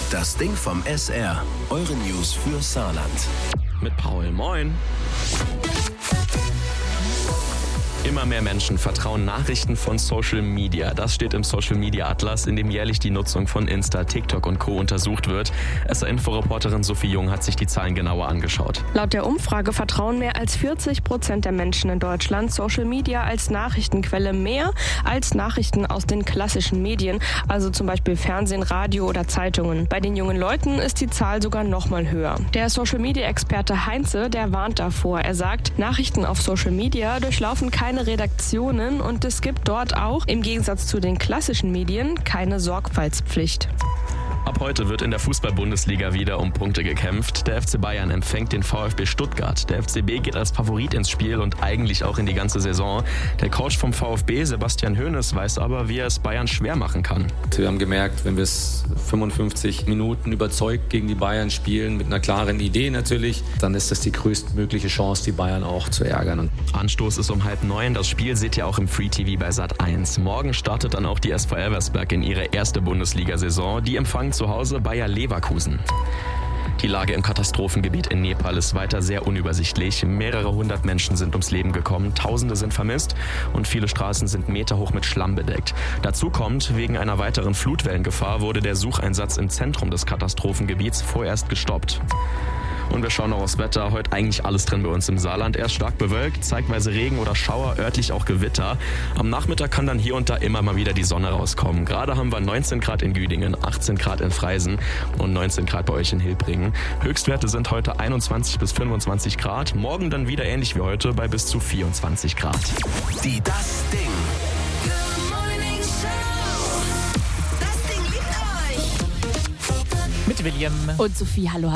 Das Ding vom SR. Eure News für Saarland. Mit Paul. Moin. Immer mehr Menschen vertrauen Nachrichten von Social Media. Das steht im Social Media Atlas, in dem jährlich die Nutzung von Insta, TikTok und Co. untersucht wird. SR-Info-Reporterin Sophie Jung hat sich die Zahlen genauer angeschaut. Laut der Umfrage vertrauen mehr als 40% der Menschen in Deutschland Social Media als Nachrichtenquelle mehr als Nachrichten aus den klassischen Medien, also zum Beispiel Fernsehen, Radio oder Zeitungen. Bei den jungen Leuten ist die Zahl sogar noch mal höher. Der Social Media-Experte Heinze, der warnt davor. Er sagt, Nachrichten auf Social Media durchlaufen keine Redaktionen und es gibt dort auch, im Gegensatz zu den klassischen Medien, keine Sorgfaltspflicht. Ab heute wird in der Fußball-Bundesliga wieder um Punkte gekämpft. Der FC Bayern empfängt den VfB Stuttgart. Der FCB geht als Favorit ins Spiel und eigentlich auch in die ganze Saison. Der Coach vom VfB, Sebastian Hoeneß, weiß aber, wie er es Bayern schwer machen kann. Wir haben gemerkt, wenn wir es 55 Minuten überzeugt gegen die Bayern spielen, mit einer klaren Idee natürlich, dann ist das die größtmögliche Chance, die Bayern auch zu ärgern. Anstoß ist um 8:30. Das Spiel seht ihr auch im Free TV bei Sat.1. Morgen startet dann auch die SV Elversberg in ihre erste Bundesliga-Saison. Die empfangen zu Hause Bayer Leverkusen. Die Lage im Katastrophengebiet in Nepal ist weiter sehr unübersichtlich. Mehrere hundert Menschen sind ums Leben gekommen, Tausende sind vermisst und viele Straßen sind meterhoch mit Schlamm bedeckt. Dazu kommt, wegen einer weiteren Flutwellengefahr wurde der Sucheinsatz im Zentrum des Katastrophengebiets vorerst gestoppt. Und wir schauen noch aufs Wetter. Heute eigentlich alles drin bei uns im Saarland. Erst stark bewölkt, zeitweise Regen oder Schauer, örtlich auch Gewitter. Am Nachmittag kann dann hier und da immer mal wieder die Sonne rauskommen. Gerade haben wir 19 Grad in Güdingen, 18 Grad in Freisen und 19 Grad bei euch in Hilbringen. Höchstwerte sind heute 21 bis 25 Grad. Morgen dann wieder ähnlich wie heute bei bis zu 24 Grad. Die Das Ding. Mit William Und Sophie, hallo.